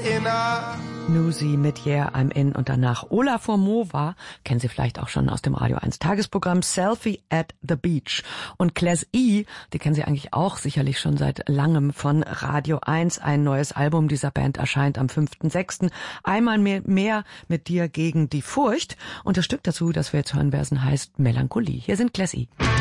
Nusi mit Yeah, I'm In und danach Ola Formova, kennen Sie vielleicht auch schon aus dem Radio 1 Tagesprogramm Selfie at the Beach. Und Class E, die kennen Sie eigentlich auch sicherlich schon seit langem von Radio 1. Ein neues Album dieser Band erscheint am 5.6. Einmal mehr mit dir gegen die Furcht. Und das Stück dazu, das wir jetzt hören werden, heißt Melancholie. Hier sind Class E.